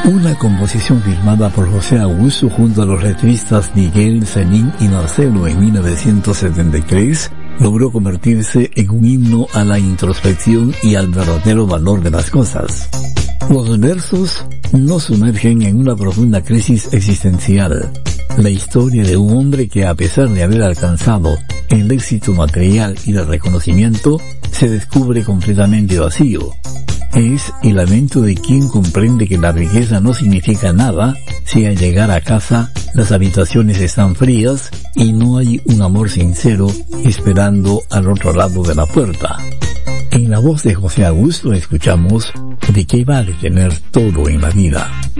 Una composición firmada por José Augusto junto a los letristas Miguel, Zenín y Marcelo en 1973, logró convertirse en un himno a la introspección y al verdadero valor de las cosas. Los versos nos sumergen en una profunda crisis existencial. La historia de un hombre que, a pesar de haber alcanzado el éxito material y el reconocimiento, se descubre completamente vacío. Es el lamento de quien comprende que la riqueza no significa nada si al llegar a casa las habitaciones están frías y no hay un amor sincero esperando al otro lado de la puerta. En la voz de José Augusto escuchamos ¿De qué vale tener todo en la vida?